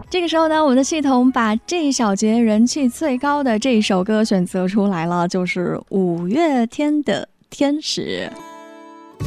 这个时候呢，我们的系统把这一小节人气最高的这一首歌选择出来了，就是五月天的《天使》。